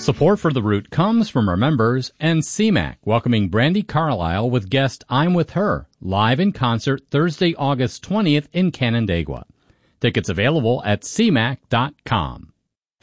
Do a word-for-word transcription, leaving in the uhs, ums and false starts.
Support for The Root comes from our members and C MAC, welcoming Brandi Carlile with guest I'm With Her, live in concert Thursday, August twentieth in Canandaigua. Tickets available at c mac dot com.